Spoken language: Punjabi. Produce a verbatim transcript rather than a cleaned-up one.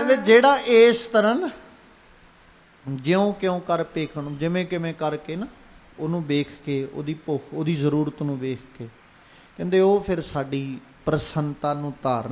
ਕਹਿੰਦੇ ਜਿਹੜਾ ਇਸ ਤਰ੍ਹਾਂ ਨਾ ਜਿਉਂ ਕਿਉਂ ਕਰ ਭੇਖਣ ਨੂੰ, ਜਿਵੇਂ ਕਿਵੇਂ ਕਰਕੇ ਨਾ ਉਹਨੂੰ ਵੇਖ ਕੇ, ਉਹਦੀ ਭੁੱਖ, ਉਹਦੀ ਜ਼ਰੂਰਤ ਨੂੰ ਵੇਖ ਕੇ, ਕਹਿੰਦੇ ਉਹ ਫਿਰ ਸਾਡੀ ਪ੍ਰਸੰਨਤਾ ਨੂੰ ਧਾਰਨ